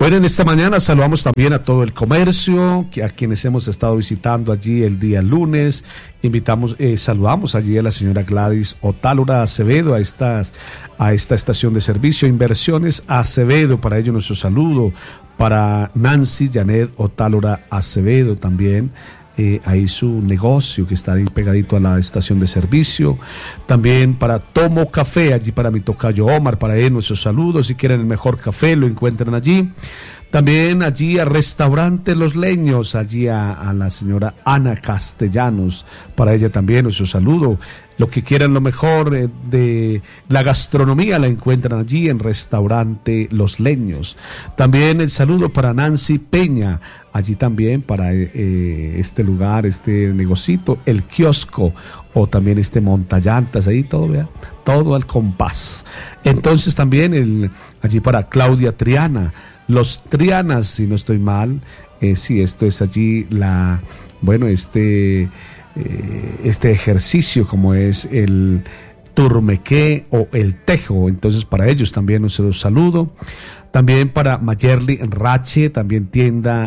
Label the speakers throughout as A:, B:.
A: Bueno, en esta mañana saludamos también a todo el comercio, a quienes hemos estado visitando allí el día lunes. Saludamos allí a la señora Gladys Otálora Acevedo, a esta estación de servicio Inversiones Acevedo, para ello nuestro saludo. Para Nancy Janet Otálora Acevedo también, ahí su negocio que está ahí pegadito a la estación de servicio. También para Tomo Café, allí para mi tocayo Omar, para él nuestros saludos. Si quieren el mejor café lo encuentran allí. También allí a Restaurante Los Leños, allí a la señora Ana Castellanos, para ella también nuestro saludo. Lo que quieran lo mejor de la gastronomía la encuentran allí en Restaurante Los Leños. También el saludo para Nancy Peña, allí también para este lugar, este negocito, el kiosco, o también este montallantas, ahí todo, vea, todo al compás. Entonces también allí para Claudia Triana, Los Trianas, si no estoy mal, sí, esto es allí este ejercicio como es el turmequé o el tejo. Entonces para ellos también nuestro saludo. También para Mayerly Rache, también tienda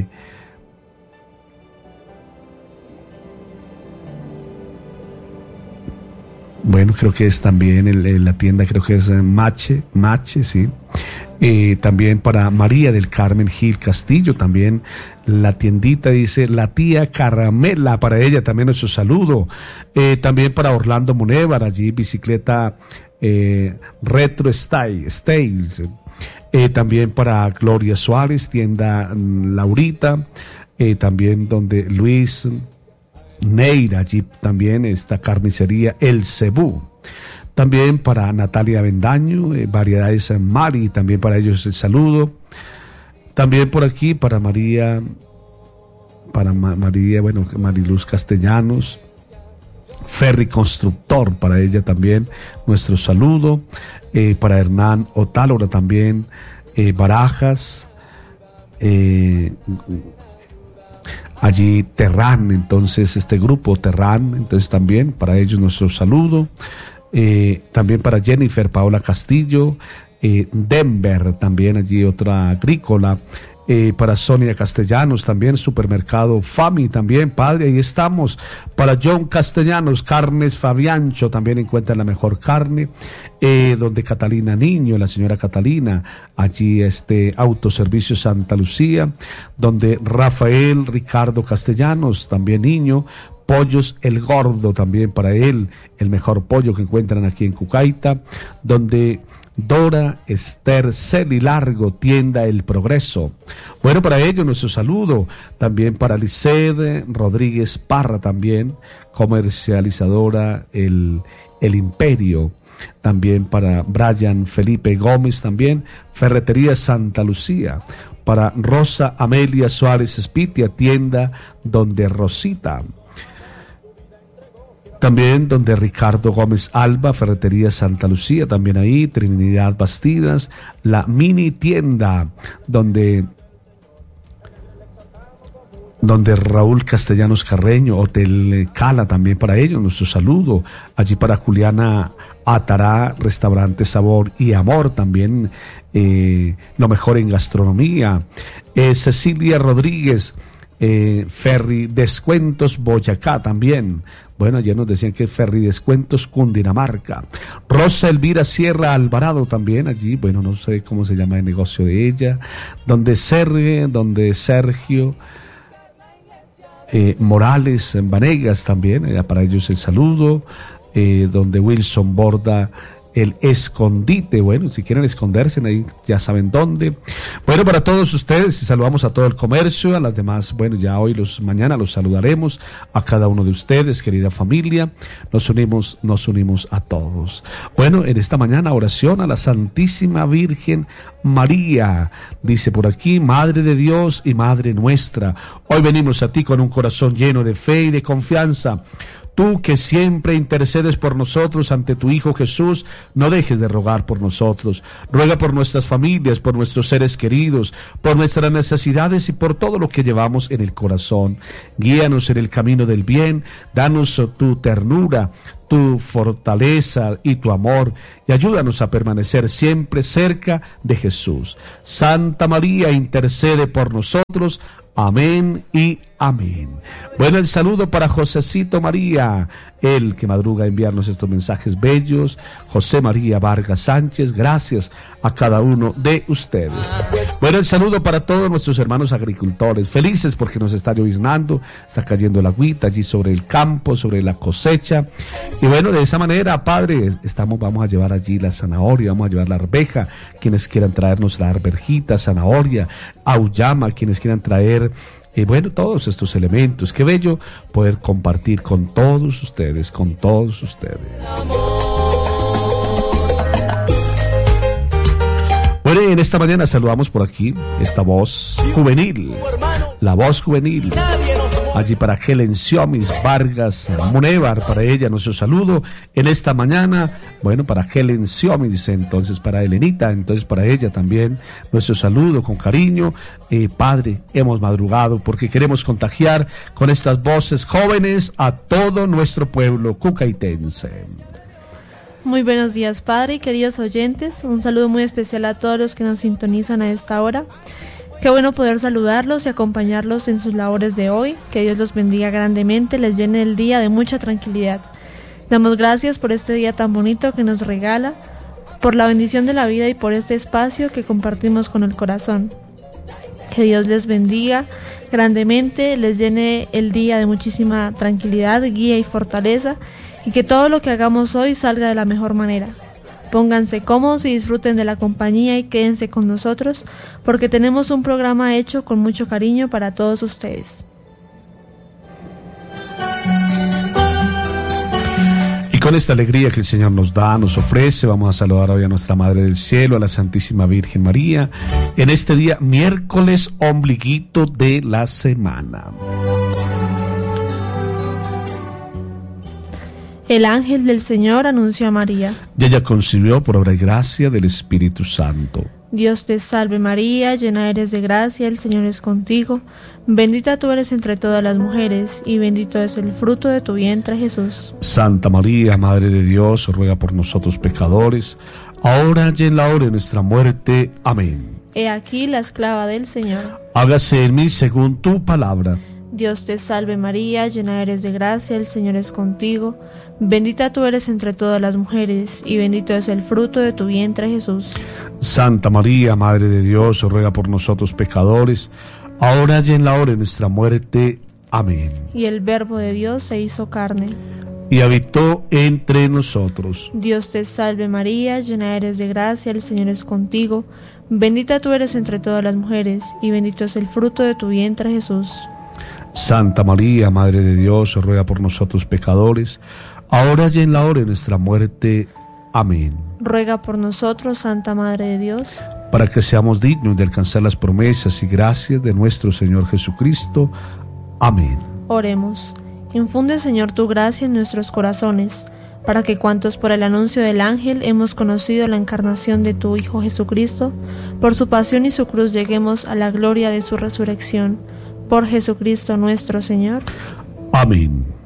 A: creo que es también la tienda, creo que es Mache, sí. También para María del Carmen Gil Castillo, también la tiendita, dice la tía Caramela, para ella también nuestro saludo. También para Orlando Munévar, allí bicicleta Retro Styles. También para Gloria Suárez, tienda Laurita. También donde Luis Neira, allí también está carnicería El Cebú. También para Natalia Bendaño, Variedades Mari, también para ellos el saludo. También por aquí para María, Mariluz Castellanos, Ferry Constructor, para ella también nuestro saludo. Para Hernán Otálora también, Barajas, allí Terrán, entonces este grupo Terrán, entonces también para ellos nuestro saludo. También para Jennifer Paola Castillo, Denver, también allí otra agrícola. Para Sonia Castellanos también, Supermercado Fami también, padre, ahí estamos. Para John Castellanos, Carnes Fabiancho, también encuentran la mejor carne. Donde Catalina Niño, la señora Catalina, allí Autoservicio Santa Lucía. Donde Rafael Ricardo Castellanos, también Niño. Pollos El Gordo, también para él, el mejor pollo que encuentran aquí en Cucaita. Donde Dora Esther Celi Largo, tienda El Progreso. Bueno, para ello nuestro saludo. También para Lisset Rodríguez Parra, también comercializadora el Imperio. También para Brian Felipe Gómez, también Ferretería Santa Lucía. Para Rosa Amelia Suárez Espitia, tienda donde Rosita. También donde Ricardo Gómez Alba, Ferretería Santa Lucía, también ahí, Trinidad Bastidas, la mini tienda, donde Raúl Castellanos Carreño, Hotel Cala, también para ellos, nuestro saludo. Allí para Juliana Atará, Restaurante Sabor y Amor, también lo mejor en gastronomía. Cecilia Rodríguez, Ferry Descuentos Boyacá también. Bueno, ayer nos decían que Ferry Descuentos Cundinamarca. Rosa Elvira Sierra Alvarado también allí, bueno, no sé cómo se llama el negocio de ella. Donde Sergio Morales Vanegas también, para ellos el saludo. Donde Wilson Borda el escondite, bueno, si quieren esconderse ahí ya saben dónde. Bueno, para todos ustedes saludamos a todo el comercio, a las demás, bueno, ya mañana los saludaremos a cada uno de ustedes, querida familia. Nos unimos a todos. Bueno, en esta mañana oración a la Santísima Virgen María, dice por aquí: Madre de Dios y Madre nuestra, hoy venimos a ti con un corazón lleno de fe y de confianza. Tú que siempre intercedes por nosotros ante tu Hijo Jesús, no dejes de rogar por nosotros. Ruega por nuestras familias, por nuestros seres queridos, por nuestras necesidades y por todo lo que llevamos en el corazón. Guíanos en el camino del bien, danos tu ternura, tu fortaleza y tu amor, y ayúdanos a permanecer siempre cerca de Jesús. Santa María, intercede por nosotros. Amén y amén. Bueno, el saludo para Josecito María, el que madruga a enviarnos estos mensajes bellos. José María Vargas Sánchez, gracias a cada uno de ustedes. Bueno, el saludo para todos nuestros hermanos agricultores, felices porque nos está lloviznando, está cayendo la agüita allí sobre el campo, sobre la cosecha. Y bueno, de esa manera, Padre, vamos a llevar allí la zanahoria, vamos a llevar la arveja, quienes quieran traernos la arvejita, zanahoria, auyama, quienes quieran traer bueno, todos estos elementos. Qué bello poder compartir con todos ustedes, Bueno, en esta mañana saludamos por aquí esta voz juvenil, la voz juvenil. Allí para Helen Siomis Vargas Munevar, para ella nuestro saludo en esta mañana. Bueno, para Helen Siomis, entonces para Elenita, entonces para ella también nuestro saludo con cariño. Padre, hemos madrugado porque queremos contagiar con estas voces jóvenes a todo nuestro pueblo cucaitense.
B: Muy buenos días, Padre y queridos oyentes. Un saludo muy especial a todos los que nos sintonizan a esta hora. Qué bueno poder saludarlos y acompañarlos en sus labores de hoy. Que Dios los bendiga grandemente, les llene el día de mucha tranquilidad. Damos gracias por este día tan bonito que nos regala, por la bendición de la vida y por este espacio que compartimos con el corazón. Que Dios les bendiga grandemente, les llene el día de muchísima tranquilidad, guía y fortaleza, y que todo lo que hagamos hoy salga de la mejor manera. Pónganse cómodos y disfruten de la compañía y quédense con nosotros, porque tenemos un programa hecho con mucho cariño para todos ustedes.
A: Y con esta alegría que el Señor nos da, nos ofrece, vamos a saludar hoy a nuestra Madre del Cielo, a la Santísima Virgen María, en este día, miércoles ombliguito de la semana.
B: El ángel del Señor anunció a María.
A: Y ella concibió por obra y gracia del Espíritu Santo.
B: Dios te salve María, llena eres de gracia, el Señor es contigo. Bendita tú eres entre todas las mujeres, y bendito es el fruto de tu vientre, Jesús.
A: Santa María, Madre de Dios, ruega por nosotros pecadores, ahora y en la hora de nuestra muerte. Amén.
B: He aquí la esclava del Señor.
A: Hágase en mí según tu palabra.
B: Dios te salve María, llena eres de gracia, el Señor es contigo. Bendita tú eres entre todas las mujeres, y bendito es el fruto de tu vientre, Jesús.
A: Santa María, Madre de Dios, ruega por nosotros pecadores, ahora y en la hora de nuestra muerte. Amén.
B: Y el Verbo de Dios se hizo carne
A: y habitó entre nosotros.
B: Dios te salve María, llena eres de gracia, el Señor es contigo. Bendita tú eres entre todas las mujeres, y bendito es el fruto de tu vientre, Jesús.
A: Santa María, Madre de Dios, ruega por nosotros pecadores, ahora y en la hora de nuestra muerte. Amén.
B: Ruega por nosotros, Santa Madre de Dios,
A: para que seamos dignos de alcanzar las promesas y gracias de nuestro Señor Jesucristo. Amén.
B: Oremos. Infunde, Señor, tu gracia en nuestros corazones, para que cuantos por el anuncio del ángel hemos conocido la encarnación de tu Hijo Jesucristo, por su pasión y su cruz lleguemos a la gloria de su resurrección. Por Jesucristo nuestro Señor.
A: Amén.